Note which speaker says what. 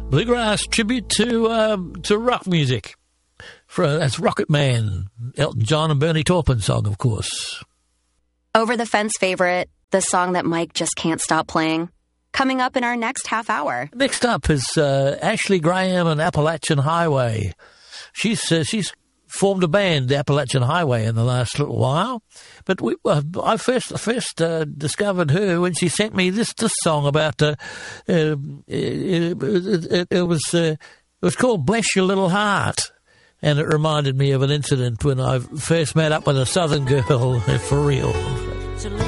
Speaker 1: Bluegrass tribute to rock music. That's Rocket Man, Elton John and Bernie Taupin song, of course.
Speaker 2: Over the Fence favorite, the song that Mike just can't stop playing. Coming up in our next half hour.
Speaker 1: Next up is Ashley Graham and Appalachian Highway. She's formed a band, the Appalachian Highway, in the last little while. But I first discovered her when she sent me this song about it was called Bless Your Little Heart. And it reminded me of an incident when I first met up with a Southern girl, for real.